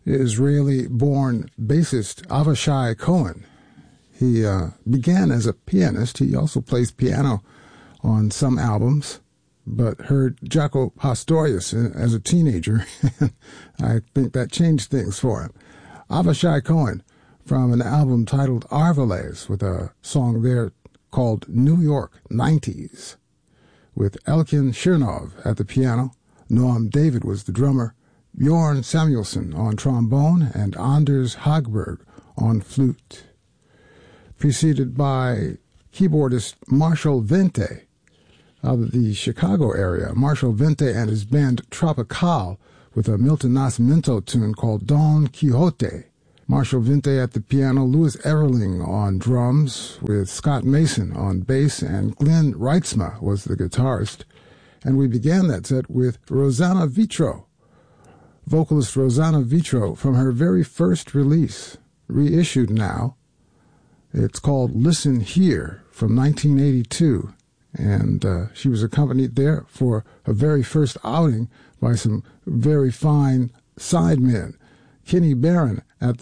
Israeli-born bassist Avishai Cohen. He began as a pianist. He also plays piano on some albums, but heard Jaco Pastorius as a teenager. I think that changed things for him. Avishai Cohen from an album titled Arvales, with a song there called New York 90s, with Elkin Shirnov at the piano. Noam David was the drummer, Bjorn Samuelson on trombone, and Anders Hagberg on flute. Preceded by keyboardist Marshall Vente of the Chicago area. Marshall Vente and his band Tropical with a Milton Nascimento tune called Don Quixote. Marshall Vente at the piano, Louis Everling on drums with Scott Mason on bass, and Glenn Reitzma was the guitarist. And we began that set with Rosanna Vitro, vocalist Rosanna Vitro, from her very first release, reissued now. It's called Listen Here from 1982, and she was accompanied there for her very first outing by some very fine sidemen, Kenny Barron